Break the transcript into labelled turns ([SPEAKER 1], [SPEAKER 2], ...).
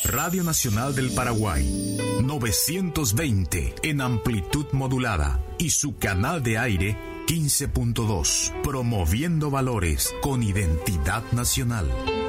[SPEAKER 1] Radio Nacional del Paraguay, 920 en amplitud modulada y su canal de aire 15.2, promoviendo valores con identidad nacional.